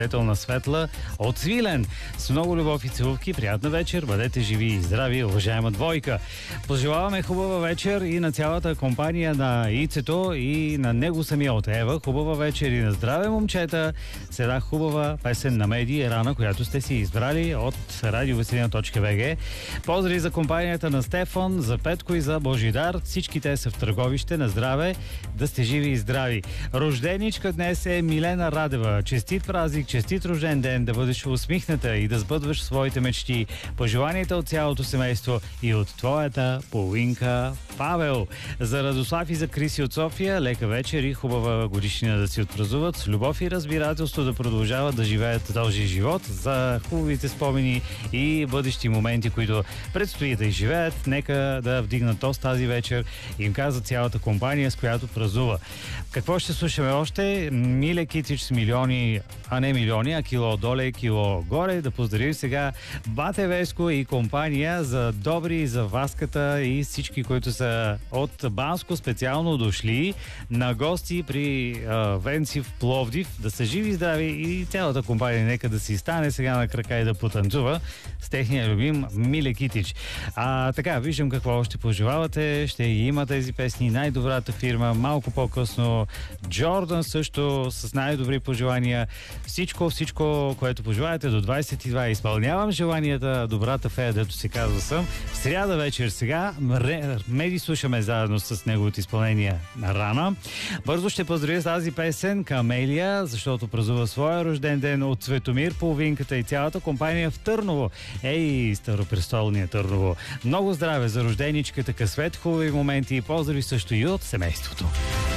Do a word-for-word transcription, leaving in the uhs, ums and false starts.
на Светла от Свилен. С много любов и целувки, приятна вечер, бъдете живи и здрави, уважаема двойка. Пожелаваме хубава вечер и на цялата компания на Ицето и на него самия от Ева. Хубава вечер и на здраве, момчета. Сега хубава песен на Меди Рана, която сте си избрали от радиовеселина точка би джи. Поздрави за компанията на Стефан, за Петко и за Божидар. Всички те са в Търговище. На здраве, да сте живи и здрави. Рожденичка днес е Милена Радева. Честит празник, честит рожден ден, да бъдеш усмихната и да сбъдваш своите мечти. Пожеланията от цялото семейство и от твоята половинка Павел. За Радослав и за Криси от София, лека вечер и хубава годишнина да си отпразнуват. С любов и разбирателство да продължават да живеят дължи живот. За хубавите спомени и бъдещи моменти, които предстои да изживеят. Нека да вдигнат тост тази вечер и им каза цялата компания, с която празнува. Какво ще слушаме още? Миле Китич с милиони, а не милиони, а кило доле, кило горе. Да поздравим сега Бате Веско и компания за Добри, за Васката и всички, които са от Банско специално дошли на гости при а, Венци в Пловдив. Да са живи и здрави и цялата компания нека да си стане сега на крака и да потанцува с техния любим Миле Китич. А така, виждам какво още пожелавате. Ще има тези песни. Най-добрата фирма. Малко по-късно Джордан също с най-добри пожелания. Всичко, всичко, което пожелаете до двайсет и два. Изпълнявам желанията. Добрата фея, дето се казва съм. В сряда вечер сега Меди слушаме заедно с неговото изпълнение на Рана. Бързо ще поздравя тази песен Камелия, защото празнува своя рожден ден от Цветомир, половинката и цялата компания в Търново. Ей, старопрестолния Търново. Много здраве за рожденичката, късвет, хубави моменти и поздрави също и от семейството.